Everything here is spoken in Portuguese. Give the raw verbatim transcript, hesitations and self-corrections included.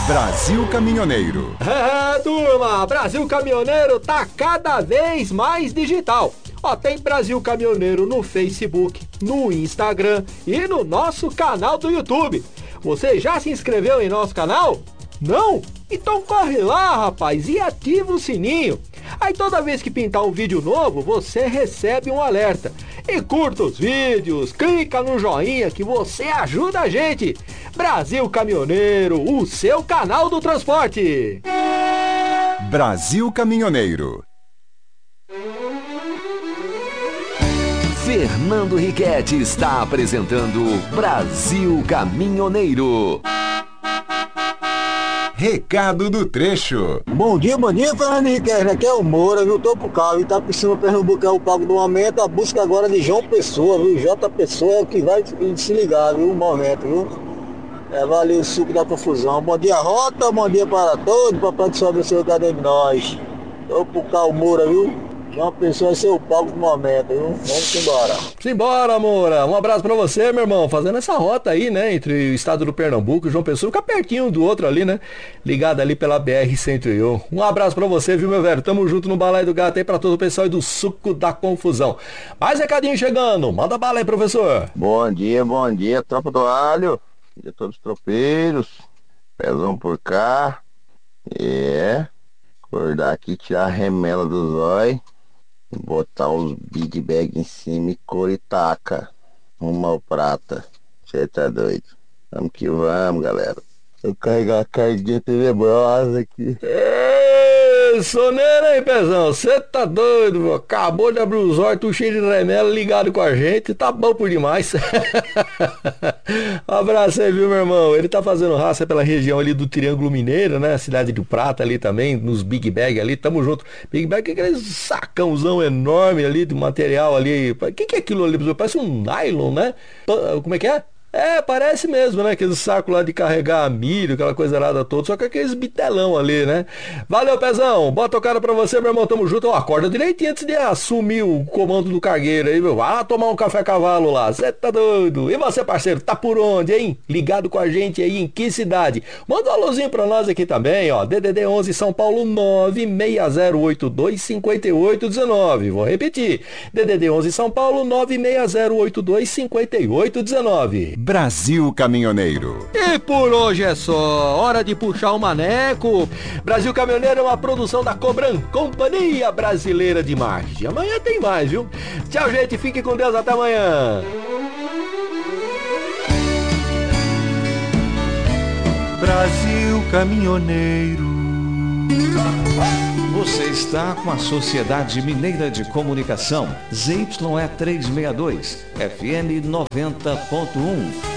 Brasil Caminhoneiro. É, turma, Brasil Caminhoneiro tá cada vez mais digital. Ó, tem Brasil Caminhoneiro no Facebook, no Instagram e no nosso canal do YouTube. Você já se inscreveu em nosso canal? Não? Então corre lá, rapaz, e ativa o sininho. Aí toda vez que pintar um vídeo novo, você recebe um alerta. E curta os vídeos, clica no joinha que você ajuda a gente. Brasil Caminhoneiro, o seu canal do transporte. Brasil Caminhoneiro. Fernando Riquetti está apresentando Brasil Caminhoneiro. Recado do trecho. Bom dia, bom dia, Fernando Riquetti. Aqui é o Moura, viu? Tô pro carro, tá por cima, Pernambuco é o pago do momento. A busca agora de João Pessoa, viu? J Pessoa é o que vai se ligar, viu? O momento, viu? É, valeu o suco da confusão. Bom dia, Rota, bom dia para todos. Papai que sobe o seu cadê de nós. Tô pro carro, Moura, viu? Uma pessoa é seu palco do momento, viu? Vamos embora. Simbora, Moura. Um abraço pra você, meu irmão. Fazendo essa rota aí, né? Entre o estado do Pernambuco e João Pessoa. Fica pertinho do outro ali, né? Ligado ali pela B R cento e um. Um abraço pra você, viu, meu velho? Tamo junto no Balaio do Gato aí pra todo o pessoal aí do suco da confusão. Mais recadinho chegando. Manda bala aí, professor. Bom dia, bom dia, tropa do alho. Bom dia a todos os tropeiros. Pezão por cá. É. Acordar aqui, tirar a remela do zóio. Botar os big bag em cima e coritaca. Rumo ao prata. Você tá doido? Vamos que vamos, galera. Eu carregar a carguinha tenebrosa aqui. Ê, soneira, hein, Pezão? Você tá doido, meu? Acabou de abrir os olhos, tu cheio de remela, ligado com a gente. Tá bom por demais. Um abraço aí, viu, meu irmão? Ele tá fazendo raça pela região ali do Triângulo Mineiro, né? Cidade de Prata ali também, nos Big Bag ali. Tamo junto. Big Bag é aquele sacãozão enorme ali de material ali. O que, que é aquilo ali? Parece um nylon, né? Como é que é? É, parece mesmo, né? Aquele saco lá de carregar milho, aquela coisa arada toda, só que aqueles bitelão ali, né? Valeu, Pezão. Bota o cara pra você, meu irmão. Tamo junto. Ó, acorda direitinho antes de assumir o comando do cargueiro aí, meu. Vá tomar um café cavalo lá. Você tá doido? E você, parceiro, tá por onde, hein? Ligado com a gente aí em que cidade? Manda um alôzinho pra nós aqui também, ó. D D D onze São Paulo nove seis zero oito dois cinco oito um nove. Vou repetir. D D D onze São Paulo nove seis zero oito dois cinco oito um nove. Brasil Caminhoneiro. E por hoje é só, hora de puxar o maneco. Brasil Caminhoneiro é uma produção da Cobran, Companhia Brasileira de Marketing. Amanhã tem mais, viu? Tchau, gente, fique com Deus, até amanhã. Brasil Caminhoneiro. Você está com a Sociedade Mineira de Comunicação, Z Y E trezentos e sessenta e dois, F M noventa ponto um.